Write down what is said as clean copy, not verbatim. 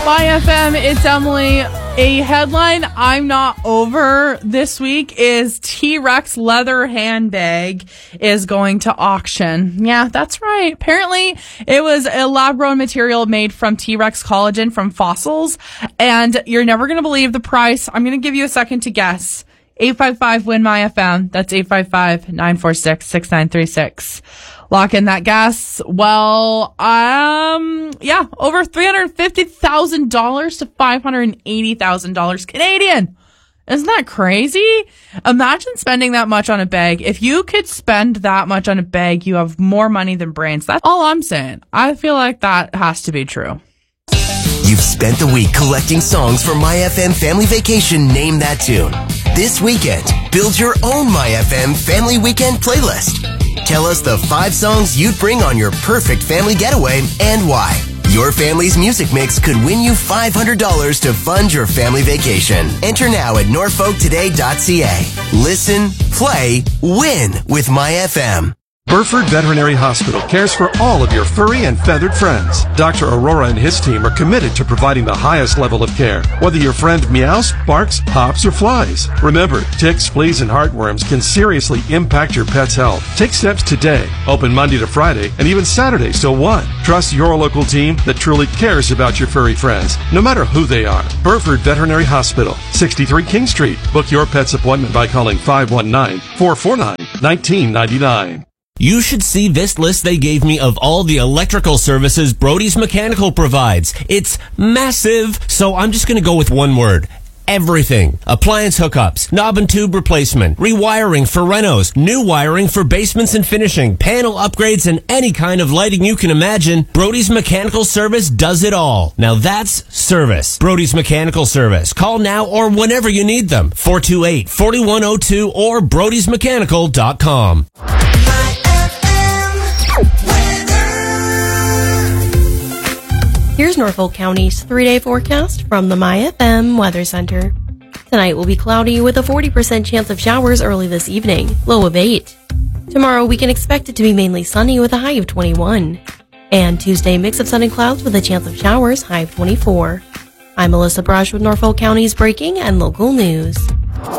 My FM, it's Emily. A headline I'm not over this week is T-Rex leather handbag is going to auction. Yeah, that's right. Apparently, it was a lab-grown material made from T-Rex collagen from fossils, and you're never going to believe the price. I'm going to give you a second to guess. 855-WIN-MY-FM. That's 855-946-6936. Lock in that guess. Well, over $350,000 to $580,000 Canadian. Isn't that crazy? Imagine spending that much on a bag. If you could spend that much on a bag, you have more money than brains. That's all I'm saying. I feel like that has to be true. You've spent the week collecting songs for My FM Family Vacation Name That Tune. This weekend, build your own My FM Family Weekend playlist. Tell us the 5 songs you'd bring on your perfect family getaway and why. Your family's music mix could win you $500 to fund your family vacation. Enter now at norfolktoday.ca. Listen, play, win with My FM. Burford Veterinary Hospital cares for all of your furry and feathered friends. Dr. Aurora and his team are committed to providing the highest level of care, whether your friend meows, barks, hops, or flies. Remember, ticks, fleas, and heartworms can seriously impact your pet's health. Take steps today. Open Monday to Friday and even Saturdays till 1. Trust your local team that truly cares about your furry friends, no matter who they are. Burford Veterinary Hospital, 63 King Street. Book your pet's appointment by calling 519-449-1999. You should see this list they gave me of all the electrical services Brody's Mechanical provides. It's massive. So I'm just going to go with one word. Everything. Appliance hookups, knob and tube replacement, rewiring for renos, new wiring for basements and finishing, panel upgrades, and any kind of lighting you can imagine. Brody's Mechanical Service does it all. Now that's service. Brody's Mechanical Service. Call now or whenever you need them. 428-4102 or brodysmechanical.com. Here's Norfolk County's 3-day forecast from the My FM Weather Center. Tonight will be cloudy with a 40% chance of showers early this evening, low of 8. Tomorrow we can expect it to be mainly sunny with a high of 21. And Tuesday, mix of sun and clouds with a chance of showers, high of 24. I'm Melissa Brush with Norfolk County's breaking and local news.